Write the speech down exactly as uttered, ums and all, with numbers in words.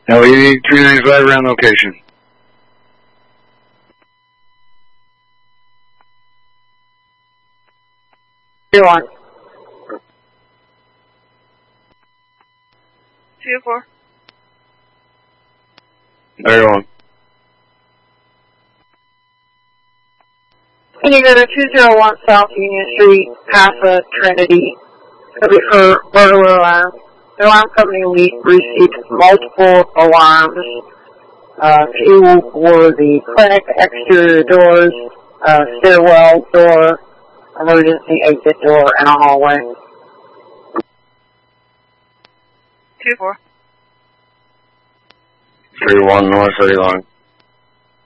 Now we need three ninety-five around location. Two one. Two four. There you go. Can you go to two zero one South Union Street, Casa Trinity? It'll be for burglar alarm. The alarm company we received multiple alarms. Uh, two for the clinic, exterior doors, uh, stairwell door, emergency exit door, and a hallway. Two four. Three one North thirty line.